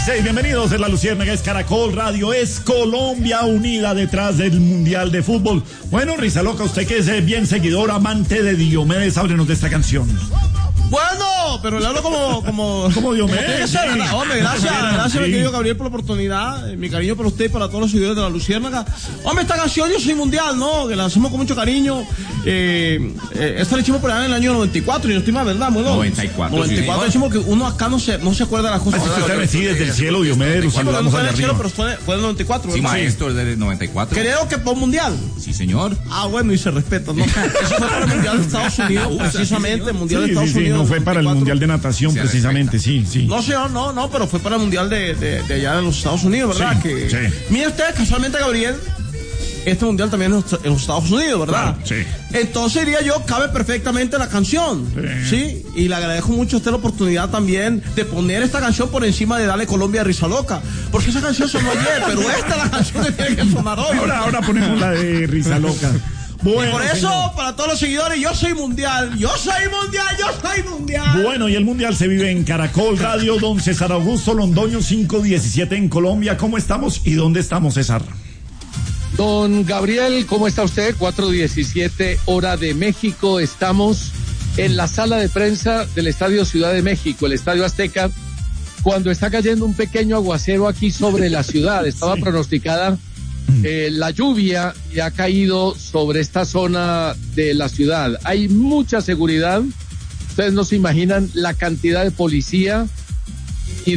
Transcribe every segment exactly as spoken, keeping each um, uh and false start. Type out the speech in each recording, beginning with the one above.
dieciséis, bienvenidos. Es La Luciérnaga, es Caracol Radio, es Colombia unida detrás del Mundial de Fútbol. Bueno, Risa Loca, usted que es bien seguidor, amante de Diomedes, háblenos de esta canción. Bueno, pero le hablo como... Como, como Diomedes. Sí. Hombre, gracias, gracias, sí. Mi querido Gabriel, por la oportunidad. Eh, mi cariño para usted y para todos los seguidores de La Luciérnaga. Hombre, esta canción Yo Soy Mundial, ¿no? Que la hacemos con mucho cariño. Eh, eh, esta la hicimos por allá en el año noventa y cuatro, y no estoy mal, ¿verdad? Bueno, noventa y cuatro. noventa y cuatro, sí, decimos que uno acá no se, no se acuerda de las cosas. Usted sabe, sí, desde el cielo, Diomedes, lo saludamos allá arriba. Pero fue, fue del noventa y cuatro, sí, ¿verdad? maestro, es del noventa y cuatro. Creo que por Mundial. Sí, señor. Ah, bueno, y se respeta, ¿no? Eso fue para el Mundial de Estados Unidos, precisamente, el Mundial sí, de Estados sí, Unidos. Sí, no fue para el Mundial de Natación, se precisamente, respeta. sí, sí. No, señor, no, no, pero fue para el Mundial de, de, de allá de los Estados Unidos, ¿verdad? Sí, que, sí. Mire usted, casualmente, Gabriel, este Mundial también es en los Estados Unidos, ¿verdad? Claro, sí. Entonces, diría yo, cabe perfectamente la canción, sí. ¿sí? Y le agradezco mucho a usted la oportunidad también de poner esta canción por encima de Dale Colombia a Risa Loca, porque esa canción sonó ayer, pero esta es la canción que tiene que sonar hoy. Ahora, ahora ponemos la de Risa Loca. Bueno, y por eso, señor, para todos los seguidores, yo soy mundial, yo soy mundial, yo soy mundial. Bueno, y el mundial se vive en Caracol Radio, don César Augusto Londoño, cinco diecisiete en Colombia. ¿Cómo estamos y dónde estamos, César? Don Gabriel, ¿cómo está usted? cuatro diecisiete hora de México. Estamos en la sala de prensa del Estadio Ciudad de México, el Estadio Azteca, cuando está cayendo un pequeño aguacero aquí sobre la ciudad. Estaba sí. pronosticada Eh, la lluvia y ha caído sobre esta zona de la ciudad. Hay mucha seguridad. Ustedes no se imaginan la cantidad de policía y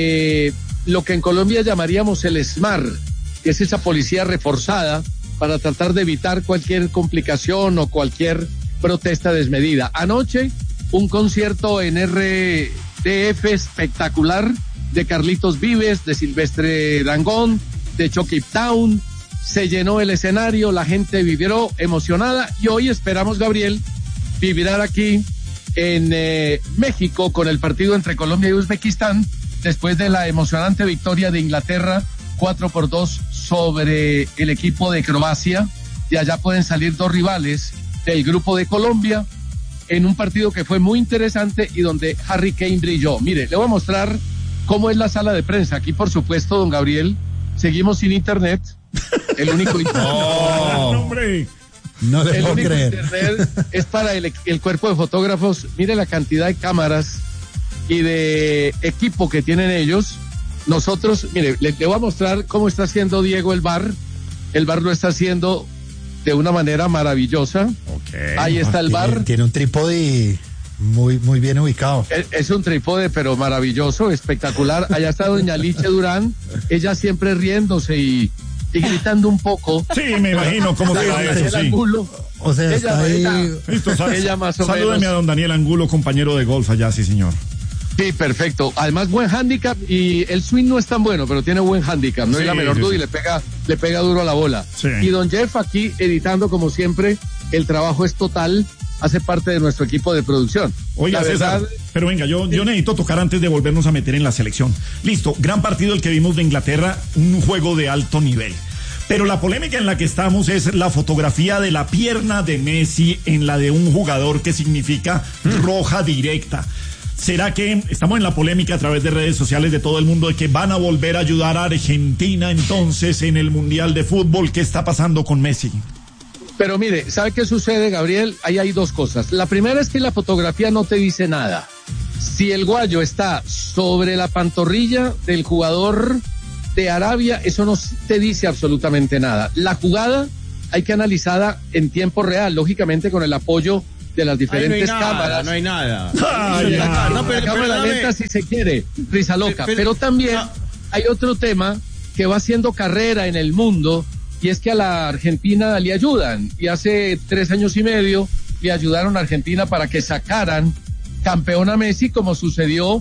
de lo que en Colombia llamaríamos el SMAR, que es esa policía reforzada para tratar de evitar cualquier complicación o cualquier protesta desmedida. Anoche, un concierto en R D F espectacular de Carlitos Vives, de Silvestre Dangond, de Chucky Town. Se llenó el escenario, la gente vivió emocionada y hoy esperamos, Gabriel, vibrar aquí en eh, México con el partido entre Colombia y Uzbekistán después de la emocionante victoria de Inglaterra cuatro por dos sobre el equipo de Croacia. De allá pueden salir dos rivales del grupo de Colombia en un partido que fue muy interesante y donde Harry Kane brilló. Mire, le voy a mostrar cómo es la sala de prensa. Aquí, por supuesto, don Gabriel, seguimos sin internet. El único internet. Oh, hombre. No le el puedo único creer. internet es para el, el cuerpo de fotógrafos. Mire la cantidad de cámaras y de equipo que tienen ellos. Nosotros, mire, le, le voy a mostrar cómo está haciendo Diego el bar. El bar lo está haciendo de una manera maravillosa. Okay. Ahí está el bar. Tiene, tiene un trípode muy, muy bien ubicado. Es, es un trípode, pero maravilloso, espectacular. Allá está doña Liche Durán, ella siempre riéndose y, y gritando un poco. Sí, me imagino cómo será eso, sí. Angulo. O sea, Ella, está ahí... ella, Listo, sal, ella más o salúdeme menos. a don Daniel Angulo, compañero de golf allá, sí, señor. Sí, perfecto. Además, buen handicap y el swing no es tan bueno, pero tiene buen handicap. No Sí, hay la menor sí, duda sí. y le pega, le pega duro a la bola. Sí. Y don Jeff aquí editando como siempre. El trabajo es total. Hace parte de nuestro equipo de producción. Oiga, la César, verdad, pero venga, yo, yo necesito tocar antes de volvernos a meter en la selección. Listo, gran partido el que vimos de Inglaterra, un juego de alto nivel. Pero la polémica en la que estamos es la fotografía de la pierna de Messi en la de un jugador que significa roja directa. ¿Será que estamos en la polémica a través de redes sociales de todo el mundo de que van a volver a ayudar a Argentina entonces en el Mundial de Fútbol? ¿Qué está pasando con Messi? Pero mire, ¿sabe qué sucede, Gabriel? Ahí hay dos cosas. La primera es que la fotografía no te dice nada. Si el guayo está sobre la pantorrilla del jugador de Arabia, eso no te dice absolutamente nada. La jugada hay que analizarla en tiempo real, lógicamente con el apoyo de las diferentes Ay, no hay cámaras. nada, no hay nada. Ay, la, ya. no, pero, la cámara perdóname. lenta si se quiere, risa loca. Pero- Pero también no. hay otro tema que va haciendo carrera en el mundo y es que a la Argentina le ayudan. Y hace tres años y medio le ayudaron a Argentina para que sacaran campeón a Messi, como sucedió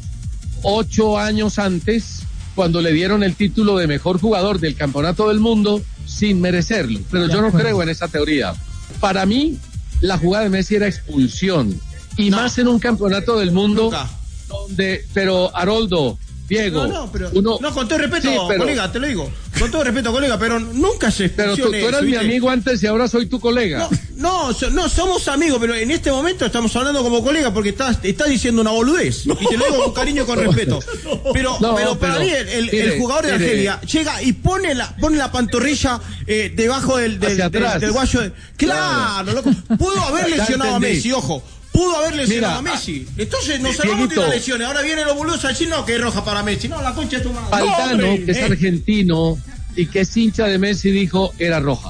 ocho años antes cuando le dieron el título de mejor jugador del campeonato del mundo sin merecerlo. Pero yo no creo en esa teoría. Para mí, la jugada de Messi era expulsión. Y No. más en un campeonato del mundo Nunca. donde, pero Haroldo, Diego, No, no, pero, uno, no, con todo respeto, Sí, pero- colega, te lo digo. Con todo respeto, colega, pero nunca se pero tú, expulsione tú eras eso, mi ¿viste? amigo antes y ahora soy tu colega. No, No, so, no, somos amigos, pero en este momento estamos hablando como colegas porque estás, estás diciendo una boludez. No. Y te lo digo con cariño y con respeto. Pero, no, pero para pero, mí el, el, mire, el jugador de mire. Argelia llega y pone la, pone la pantorrilla eh, debajo del, del, del, del, del guayo. De... Claro, claro, loco. Pudo haber lesionado a Messi, ojo. Pudo haber lesionado Mira, a Messi. Entonces nos salvamos de las lesiones. Ahora viene los boludos a decir no, que es roja para Messi. No, la concha es tu madre. Aldano, no, que es eh. argentino y que es hincha de Messi, dijo era roja.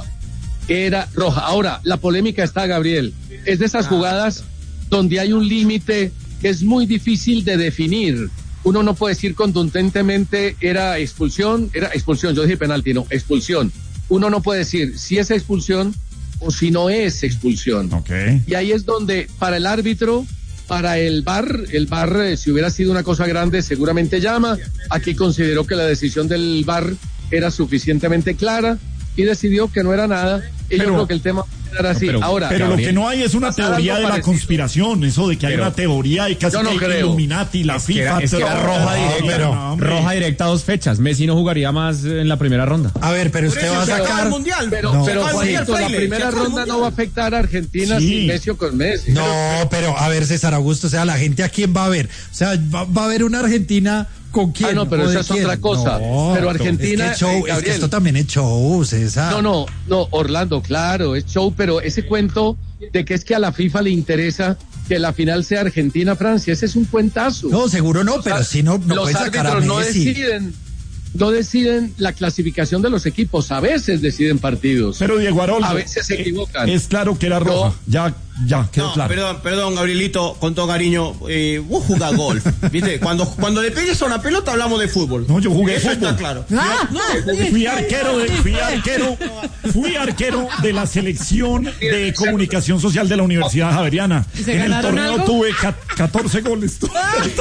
Era roja. Ahora, la polémica está, Gabriel. Es de esas jugadas donde hay un límite que es muy difícil de definir. Uno no puede decir contundentemente era expulsión, era expulsión. Yo dije penalti, no, expulsión. Uno no puede decir si es expulsión o si no es expulsión. Okay. Y ahí es donde para el árbitro, para el V A R, el V A R, eh, si hubiera sido una cosa grande, seguramente llama. Aquí consideró que la decisión del V A R era suficientemente clara y decidió que no era nada. Y pero, yo creo que el tema era así. Pero, Ahora, pero Gabriel, lo que no hay es una teoría de la parecido. conspiración, eso de que hay pero, una teoría y casi no que creo. Illuminati, la es FIFA. Que era, es que era roja directa, pero, no, roja directa dos fechas. Messi no jugaría más en la primera ronda. A ver, pero usted va a sacar el mundial. Pero, no. pero sí. Juanito, la primera ronda no va a afectar a Argentina sí. sin Messi o con Messi. No, pero, pero a ver, César Augusto, o sea, la gente a quién va a ver. O sea, va, va a haber una Argentina. ¿Con quién? Ah, no, pero esa es quién? otra cosa. No, pero Argentina. Es que, show, eh, es que esto también es show, César. No, no, no, Orlando, claro, es show, pero ese cuento de que es que a la FIFA le interesa que la final sea Argentina-Francia, ese es un cuentazo. No, seguro no, pero si no, no puede sacar a Messi. No deciden, no deciden la clasificación de los equipos, a veces deciden partidos. Pero Diego Aroldo, a veces se equivocan. Es claro que era roja, no. ya. Ya, quedó no, claro. Perdón, perdón, Gabrielito, con todo cariño, eh, vos jugás golf, ¿viste? Cuando, cuando le pegues a una pelota hablamos de fútbol. No, yo jugué Eso fútbol. está claro. Ah, no, fui arquero, de, fui arquero, fui arquero de la selección de comunicación social de la Universidad Javeriana. En el torneo algo? tuve catorce goles. Todos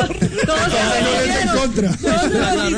en contra. No,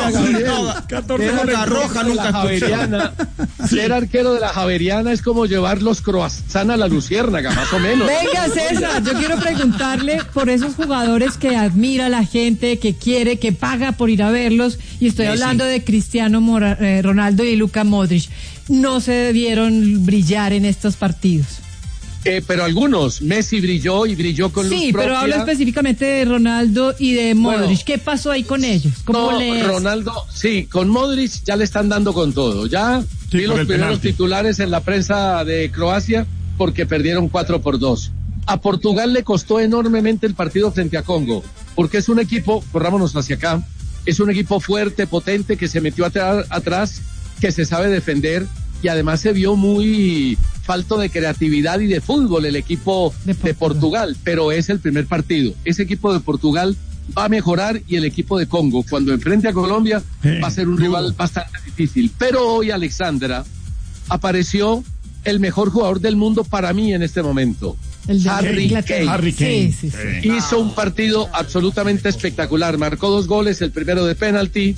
no, no. catorce goles. Roja nunca Javeriana. Ser arquero de la Javeriana es como llevar los croissants a la Luciérnaga, más o menos. Venga, César, yo quiero preguntarle por esos jugadores que admira la gente, que quiere, que paga por ir a verlos, y estoy Messi. hablando de Cristiano Mora, eh, Ronaldo y Luka Modric. No se debieron brillar en estos partidos. Eh, pero algunos, Messi brilló y brilló con luz Sí, propia. pero hablo específicamente de Ronaldo y de Modric. Bueno, ¿qué pasó ahí con ellos? ¿Cómo no, les... Ronaldo, sí, con Modric ya le están dando con todo. Ya sí, vi los primeros penalti. titulares en la prensa de Croacia porque perdieron cuatro por dos. A Portugal le costó enormemente el partido frente a Congo, porque es un equipo, corrámonos hacia acá, es un equipo fuerte, potente, que se metió atrás, atrás, que se sabe defender, y además se vio muy falto de creatividad y de fútbol el equipo de Portugal. de Portugal, pero es el primer partido. Ese equipo de Portugal va a mejorar, y el equipo de Congo, cuando enfrente a Colombia, eh, va a ser un duro. rival bastante difícil. Pero hoy, Alexandra, apareció el mejor jugador del mundo para mí en este momento. El de Harry Kane. Harry Kane. Sí, sí, sí. Hizo un partido absolutamente espectacular. Marcó dos goles, el primero de penalti.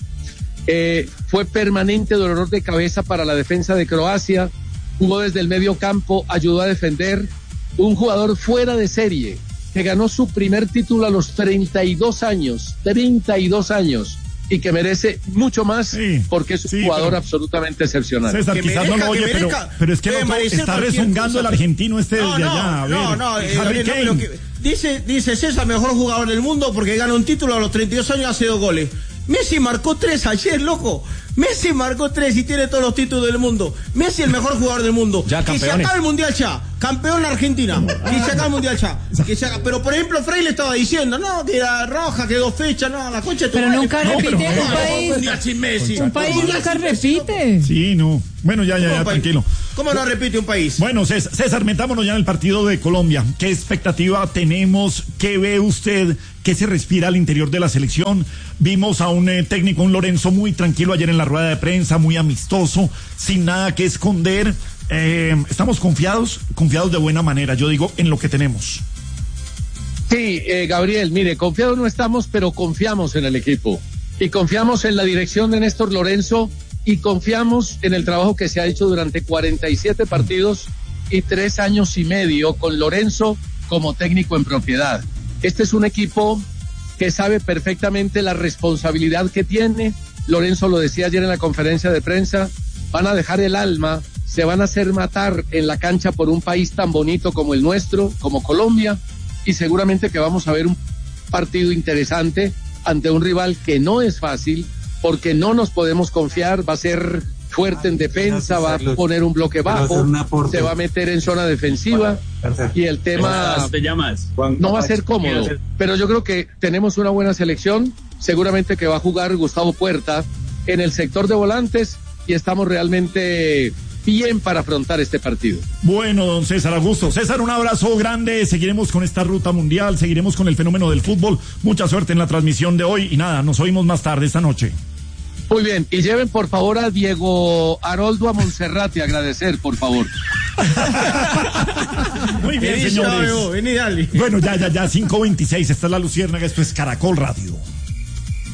Eh, fue permanente dolor de cabeza para la defensa de Croacia. Jugó desde el medio campo, ayudó a defender. Un jugador fuera de serie que ganó su primer título a los treinta y dos años. treinta y dos años. Y que merece mucho más sí, porque es un sí, jugador pero, absolutamente excepcional. César, que quizás merezca, no lo oye, pero, pero es que no, está rezongando el argentino este no, desde no, allá. A ver, no, no, eh, Harry no, pero que, dice, dice César, mejor jugador del mundo porque gana un título a los treinta y dos años y hace dos goles. Messi marcó tres ayer, loco. Messi marcó tres y tiene todos los títulos del mundo. Messi el mejor jugador del mundo. Ya, que se acabe el mundial ya. Campeón la Argentina. Que se acabe el mundial ya. Que se acabe. Pero por ejemplo, Frey le estaba diciendo, no, que era roja, que dos fechas, no, la concha de tu Pero madre. nunca no, repite pero, un no, país. Un día sin Messi. Un país un nunca repite. Sí, no. Bueno, ya, ya, ya, tranquilo. ¿Cómo no repite un país? Bueno, César, César, metámonos ya en el partido de Colombia. ¿Qué expectativa tenemos? ¿Qué ve usted? ¿Qué se respira al interior de la selección? Vimos a un eh, técnico, un Lorenzo, muy tranquilo ayer en la rueda de prensa, muy amistoso, sin nada que esconder. Eh, ¿Estamos confiados? Confiados de buena manera, yo digo, en lo que tenemos. Sí, eh, Gabriel, mire, confiados no estamos, pero confiamos en el equipo. Y confiamos en la dirección de Néstor Lorenzo, y confiamos en el trabajo que se ha hecho durante cuarenta y siete partidos y tres años y medio con Lorenzo como técnico en propiedad. Este es un equipo que sabe perfectamente la responsabilidad que tiene. Lorenzo lo decía ayer en la conferencia de prensa, van a dejar el alma se van a hacer matar en la cancha por un país tan bonito como el nuestro, como Colombia, y seguramente que vamos a ver un partido interesante ante un rival que no es fácil, porque no nos podemos confiar, va a ser fuerte en defensa, va a poner un bloque bajo, se va a meter en zona defensiva y el tema no va a ser cómodo, pero yo creo que tenemos una buena selección, seguramente que va a jugar Gustavo Puerta en el sector de volantes y estamos realmente bien para afrontar este partido. Bueno, don César Augusto. César, un abrazo grande, seguiremos con esta ruta mundial, seguiremos con el fenómeno del fútbol, mucha suerte en la transmisión de hoy y nada, nos oímos más tarde esta noche. Muy bien, y lleven por favor a Diego Haroldo a Monserrate, agradecer, por favor. Muy bien, señores. Bueno, ya, ya, ya, cinco veintiséis, esta es La Luciérnaga, esto es Caracol Radio.